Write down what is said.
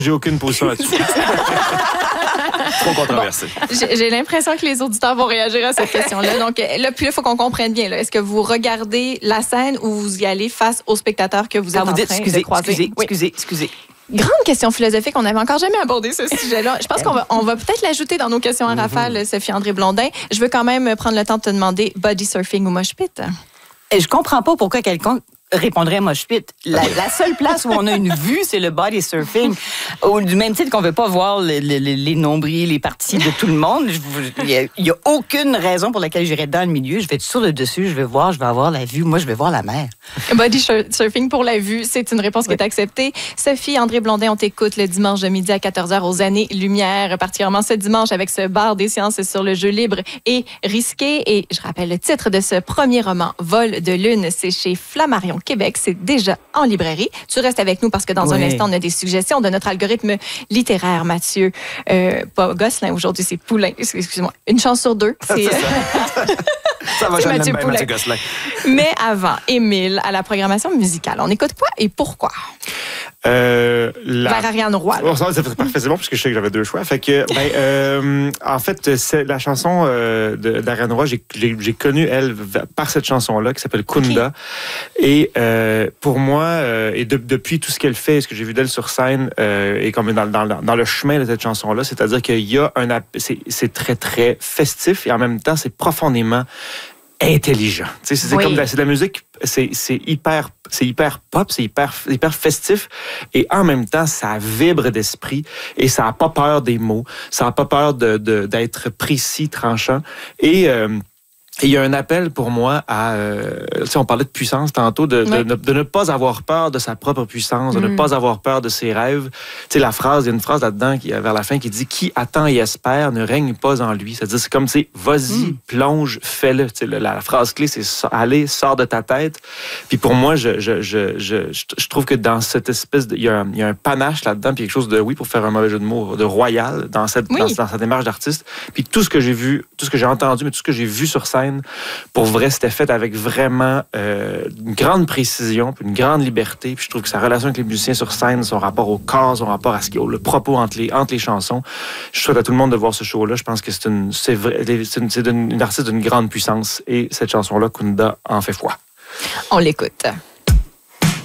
J'ai aucune position là-dessus. Trop controversé. J'ai l'impression que les auditeurs vont réagir à cette question-là. Donc là, puis il faut qu'on comprenne bien. Là, est-ce que vous regardez la scène ou vous y allez face aux spectateurs que vous êtes en train de croiser? Excusez. Grande question philosophique. On n'avait encore jamais abordé ce sujet-là. Je pense qu'on va peut-être l'ajouter dans nos questions à rafale, Sophie-André Blondin. Je veux quand même prendre le temps de te demander body surfing ou mosh pit. Je comprends pas pourquoi quelqu'un répondrait mosh pit. La seule place où on a une vue, c'est le body surfing. Du même titre qu'on veut pas voir les nombrils, les parties de tout le monde. Il y a aucune raison pour laquelle j'irais dans le milieu. Je vais être sur le dessus, je vais avoir la vue. Moi, je vais voir la mer. Body surfing pour la vue, c'est une réponse qui est acceptée. Sophie-André Blondin, on t'écoute le dimanche de midi à 14h aux Années-Lumière, particulièrement ce dimanche avec ce bar des sciences sur le jeu libre et risqué. Et je rappelle le titre de ce premier roman, Vol de lune, c'est chez Flammarion Québec. C'est déjà en librairie. Tu restes avec nous parce que dans un instant, on a des suggestions de notre algorithme littéraire, Mathieu. Pas Gosselin aujourd'hui, c'est Poulain. Excuse-moi. Une chance sur deux. C'est ça va, Mathieu Poulain. Mathieu Gosselin. Mais avant, Émile, à la programmation musicale, on écoute quoi et pourquoi? Vers Ariane Roy. C'est parfait, c'est bon, parce que je sais que j'avais deux choix. Fait que, en fait, c'est la chanson d'Ariane Roy, j'ai connu, elle, par cette chanson-là, qui s'appelle Kunda. Okay. Et pour moi, et depuis tout ce qu'elle fait, ce que j'ai vu d'elle sur scène, et comme dans le chemin de cette chanson-là, c'est-à-dire qu'il y a c'est très, très festif, et en même temps, c'est profondément intelligent. C'est comme de la musique, c'est hyper pop, c'est hyper festif, et en même temps, ça vibre d'esprit, et ça n'a pas peur des mots, ça n'a pas peur d'être précis, tranchant, et il y a un appel pour moi à... on parlait de puissance tantôt, de ne pas avoir peur de sa propre puissance, de ne pas avoir peur de ses rêves. Il y a une phrase là-dedans vers la fin qui dit « Qui attend et espère ne règne pas en lui ». C'est-à-dire, c'est comme, vas-y, plonge, fais-le. La phrase clé, c'est « Allez, sors de ta tête ». Puis pour moi, je trouve que dans cette espèce il y a un panache là-dedans, puis quelque chose de, pour faire un mauvais jeu de mots, de royal dans cette démarche d'artiste. Puis tout ce que j'ai vu, tout ce que j'ai entendu, mais tout ce que j'ai vu sur scène, pour vrai, c'était fait avec vraiment une grande précision, puis une grande liberté. Puis je trouve que sa relation avec les musiciens sur scène, son rapport au corps, son rapport à le propos entre les chansons. Je souhaite à tout le monde de voir ce show-là. Je pense que c'est une artiste d'une grande puissance. Et cette chanson-là, Kunda, en fait foi. On l'écoute.